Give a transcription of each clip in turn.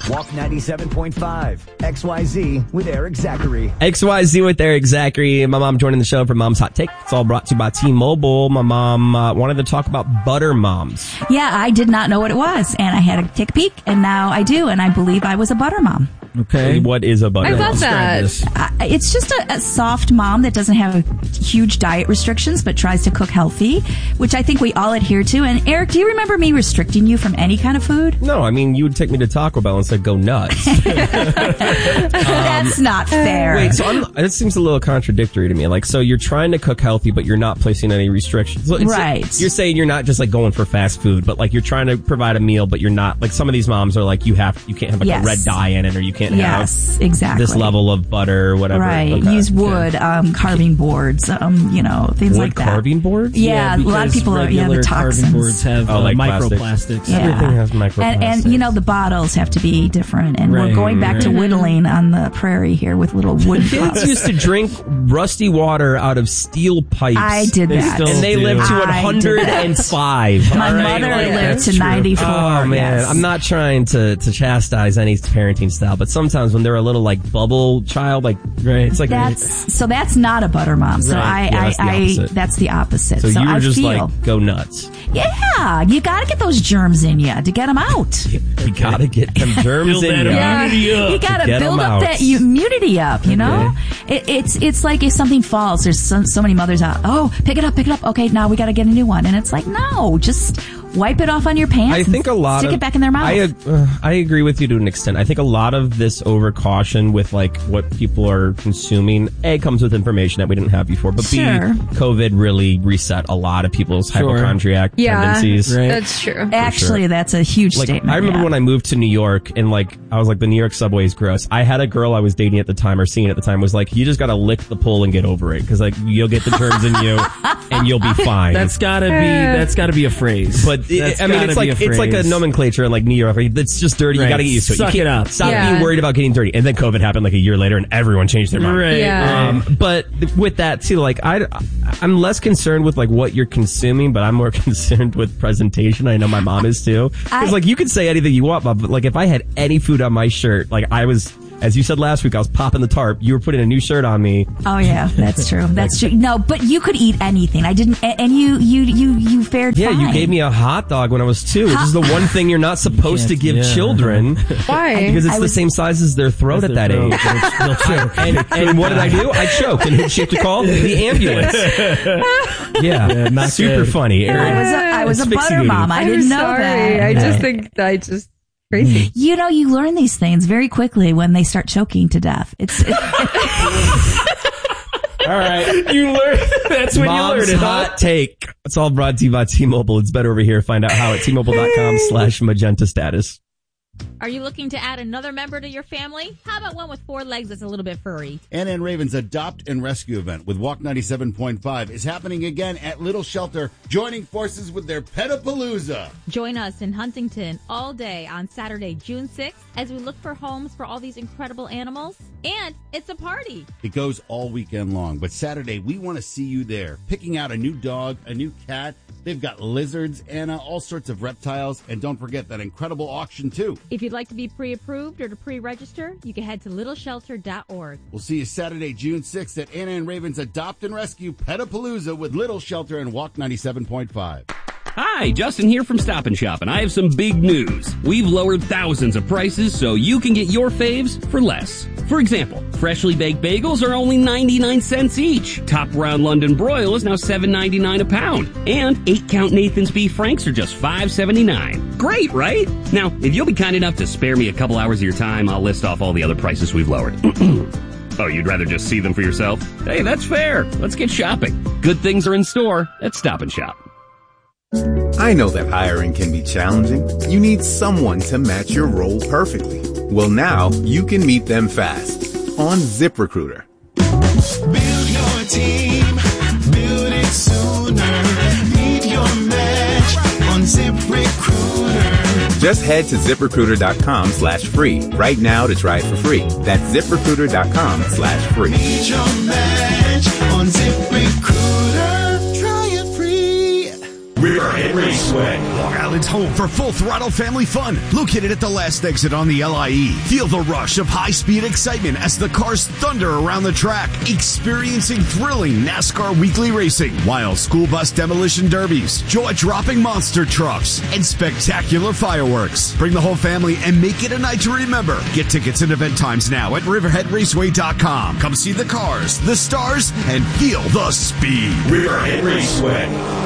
Walk 97.5. XYZ with Eric Zachary. XYZ with Eric Zachary. My mom joining the show for Mom's Hot Take. It's all brought to you by T-Mobile. My mom wanted to talk about butter moms. Yeah, I did not know what it was, and I had to take a peek, and now I do, and I believe I was a butter mom. Okay. What is a butter mom? I love that. It's just a soft mom that doesn't have huge diet restrictions, but tries to cook healthy, which I think we all adhere to. And Eric, do you remember me restricting you from any kind of food? No, I mean, you would take me to Taco Bell and say, go nuts. That's not fair. Wait, so this seems a little contradictory to me. Like, so you're trying to cook healthy, but you're not placing any restrictions. So right. You're saying you're not just like going for fast food, but like you're trying to provide a meal, but you're not, like some of these moms are like, you can't have like a red dye in it, or you can't have exactly this level of butter or whatever. Right. Okay. Use wood, carving boards, things like that. Carving boards? Yeah, a lot of people are, the toxins. Carving boards have like microplastics. Yeah. Everything has microplastics. And the bottles have to be different. And we're going back to whittling on the prairie here with little wood Kids used to drink rusty water out of steel pipes. I did that. And they lived to 105. My mother lived to 94. Oh, man. Yes. I'm not trying to chastise any parenting style, but sometimes when they're a little like bubble child, like, it's like that's not a butter mom. So that's the opposite. So you were just like, go nuts. Yeah, you got to get those germs in you to get them out. You got to get them germs in you. You got to build up that immunity up. You know, it's like if something falls, there's so many mothers out. Oh, pick it up. Okay, now we got to get a new one, and it's like no, just wipe it off on your pants. I think stick it back in their mouth. I agree with you to an extent. I think a lot of this overcaution with like what people are consuming, A, comes with information that we didn't have before, but B, COVID really reset a lot of people's hypochondriac tendencies. Yeah, that's true. Actually, that's a huge statement. I remember when I moved to New York and I was like, the New York subway is gross. I had a girl I was dating at the time or seeing at the time was like, you just got to lick the pole and get over it because like you'll get the germs in you and you'll be fine. That's gotta be a phrase. But it's like a nomenclature in like New York. It's just dirty. You got to get used to it. Suck it up. Stop being worried about getting dirty. And then COVID happened like a year later, and everyone changed their mind. Right. Yeah. But with that too, like I'm less concerned with like what you're consuming, but I'm more concerned with presentation. I know my mom is too. Because like you can say anything you want, but like if I had any food on my shirt, like I was. As you said last week, I was popping the tarp. You were putting a new shirt on me. Oh yeah, that's true. That's true. No, but you could eat anything. I didn't, and you fared fine. Yeah, you gave me a hot dog when I was 2, which is the one thing you're not supposed to give children. Why? Because it's the same size as their throat at that age. They'll choke. And what did I do? I choked. And who'd she have to call? The ambulance. Not super funny. I was a butter mom. I didn't know that. I just think crazy. You learn these things very quickly when they start choking to death. All right. You learn. That's when Mom's you learn it. Hot Take. It's all brought to you by T-Mobile. It's better over here. Find out how at T-Mobile.com/magenta status. Are you looking to add another member to your family? How about one with 4 legs that's a little bit furry? Ann Raven's Adopt and Rescue event with Walk 97.5 is happening again at Little Shelter, joining forces with their Petapalooza. Join us in Huntington all day on Saturday, June 6th, as we look for homes for all these incredible animals. And it's a party. It goes all weekend long, but Saturday, we want to see you there, picking out a new dog, a new cat. They've got lizards, Anna, all sorts of reptiles, and don't forget that incredible auction, too. If you'd like to be pre-approved or to pre-register, you can head to littleshelter.org. We'll see you Saturday, June 6th at Anna and Raven's Adopt and Rescue Petapalooza with Little Shelter and Walk 97.5. Hi, Justin here from Stop & Shop, and I have some big news. We've lowered thousands of prices so you can get your faves for less. For example, freshly baked bagels are only 99 cents each. Top Round London Broil is now $7.99 a pound. And 8-count Nathan's Beef Franks are just $5.79. Great, right? Now, if you'll be kind enough to spare me a couple hours of your time, I'll list off all the other prices we've lowered. Oh, you'd rather just see them for yourself? Hey, that's fair. Let's get shopping. Good things are in store at Stop & Shop. I know that hiring can be challenging. You need someone to match your role perfectly. Well, now you can meet them fast on ZipRecruiter. Build your team, build it sooner. Meet your match on ZipRecruiter. Just head to ZipRecruiter.com/free right now to try it for free. That's ZipRecruiter.com/free. Meet your match on ZipRecruiter. Try it free. Riverhead Raceway. Long Island's home for full throttle family fun. Located at the last exit on the LIE. Feel the rush of high-speed excitement as the cars thunder around the track. Experiencing thrilling NASCAR weekly racing, wild school bus demolition derbies, jaw-dropping monster trucks, and spectacular fireworks. Bring the whole family and make it a night to remember. Get tickets and event times now at riverheadraceway.com. Come see the cars, the stars, and feel the speed. Riverhead Raceway.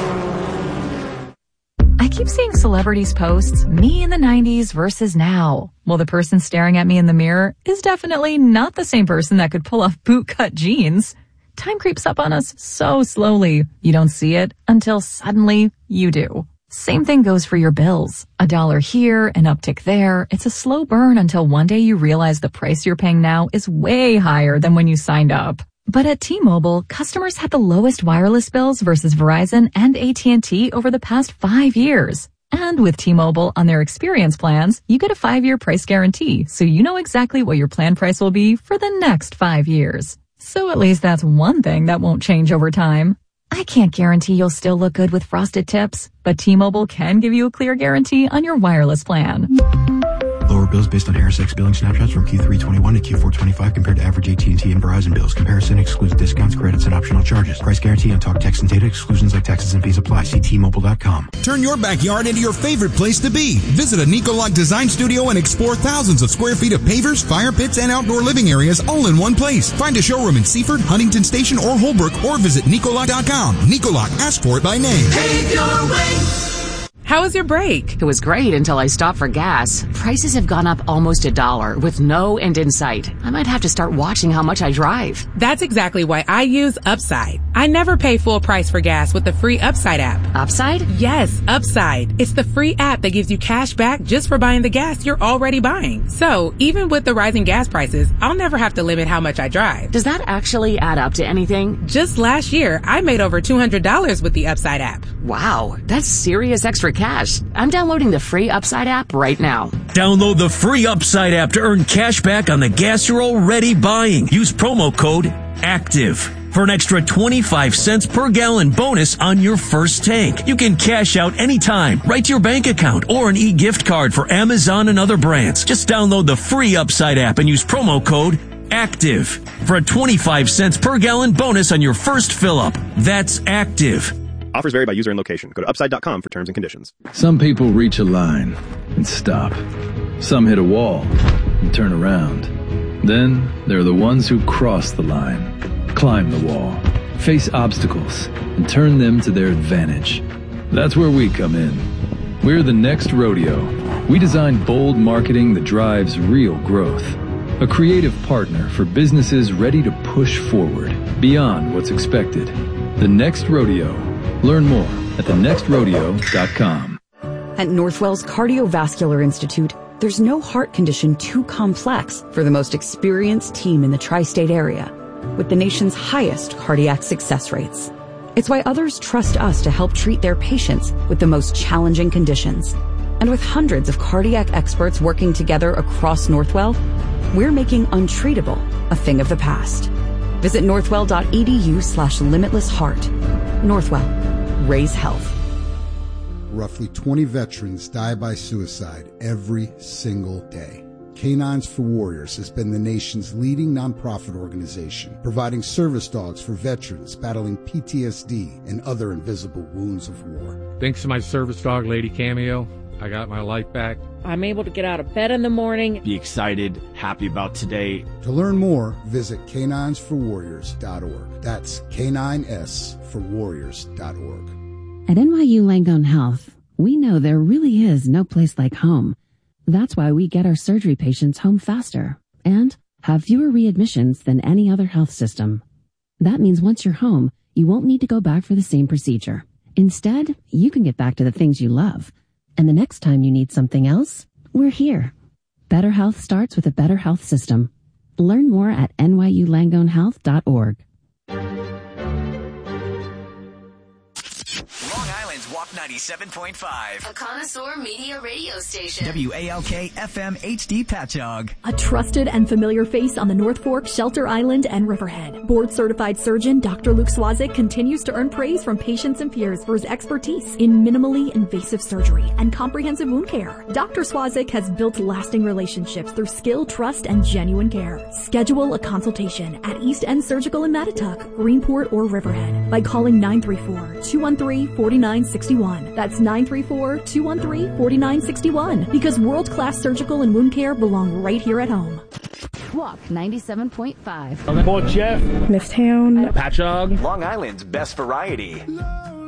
I keep seeing celebrities posts, me in the 90s versus now. Well, the person staring at me in the mirror is definitely not the same person that could pull off bootcut jeans. Time creeps up on us so slowly. You don't see it until suddenly you do. Same thing goes for your bills. $1 here, an uptick there. It's a slow burn until one day you realize the price you're paying now is way higher than when you signed up. But at T-Mobile, customers had the lowest wireless bills versus Verizon and AT&T over the past 5 years. And with T-Mobile on their experience plans, you get a 5-year price guarantee, so you know exactly what your plan price will be for the next 5 years. So at least that's one thing that won't change over time. I can't guarantee you'll still look good with frosted tips, but T-Mobile can give you a clear guarantee on your wireless plan. Lower bills based on HarrisX billing snapshots from Q321 to Q425 compared to average AT&T and Verizon bills. Comparison excludes discounts, credits, and optional charges. Price guarantee on talk, text, and data. Exclusions like taxes and fees apply. See T-Mobile.com. Turn your backyard into your favorite place to be. Visit a Nicolot Design Studio and explore thousands of square feet of pavers, fire pits, and outdoor living areas all in one place. Find a showroom in Seaford, Huntington Station, or Holbrook, or visit Nicolot.com. Nicolot, ask for it by name. Pave your way. How was your break? It was great until I stopped for gas. Prices have gone up almost $1 with no end in sight. I might have to start watching how much I drive. That's exactly why I use Upside. I never pay full price for gas with the free Upside app. Upside? Yes, Upside. It's the free app that gives you cash back just for buying the gas you're already buying. So even with the rising gas prices, I'll never have to limit how much I drive. Does that actually add up to anything? Just last year, I made over $200 with the Upside app. Wow, that's serious extra cash. I'm downloading the free Upside app right now. Download the free Upside app to earn cash back on the gas you're already buying. Use promo code ACTIVE for an extra 25 cents per gallon bonus on your first tank. You can cash out anytime, right to your bank account, or an e-gift card for Amazon and other brands. Just download the free Upside app and use promo code ACTIVE for a 25 cents per gallon bonus on your first fill-up. That's ACTIVE. Offers vary by user and location. Go to upside.com for terms and conditions. Some people reach a line and stop. Some hit a wall and turn around. Then there are the ones who cross the line, climb the wall, face obstacles, and turn them to their advantage. That's where we come in. We're the Next Rodeo. We design bold marketing that drives real growth. A creative partner for businesses ready to push forward beyond what's expected. The Next Rodeo. Learn more at thenextrodeo.com. At Northwell's Cardiovascular Institute, there's no heart condition too complex for the most experienced team in the tri-state area, with the nation's highest cardiac success rates. It's why others trust us to help treat their patients with the most challenging conditions. And with hundreds of cardiac experts working together across Northwell, we're making untreatable a thing of the past. Visit northwell.edu/limitlessheart. Northwell. Raise health. Roughly 20 veterans die by suicide every single day. Canines for Warriors has been the nation's leading nonprofit organization, providing service dogs for veterans battling PTSD and other invisible wounds of war. Thanks to my service dog, Lady Cameo, I got my life back. I'm able to get out of bed in the morning. Be excited, happy about today. To learn more, visit caninesforwarriors.org. That's caninesforwarriors.org. At NYU Langone Health, we know there really is no place like home. That's why we get our surgery patients home faster and have fewer readmissions than any other health system. That means once you're home, you won't need to go back for the same procedure. Instead, you can get back to the things you love. And the next time you need something else, we're here. Better health starts with a better health system. Learn more at nyulangonehealth.org. Long Island's WAP 97.5. A connoisseur media radio station. WALK FM HD Patchogue. A trusted and familiar face on the North Fork, Shelter Island, and Riverhead. Board-certified surgeon Dr. Luke Swazik continues to earn praise from patients and peers for his expertise in minimally invasive surgery and comprehensive wound care. Dr. Swazik has built lasting relationships through skill, trust, and genuine care. Schedule a consultation at East End Surgical in Mattituck, Greenport, or Riverhead by calling 934-213-4961. That's 934-213-4961 because world-class surgical and wound care belong right here at home. Walk 97.5. Port Jeff. Mifftown. Patchogue. Long Island's best variety.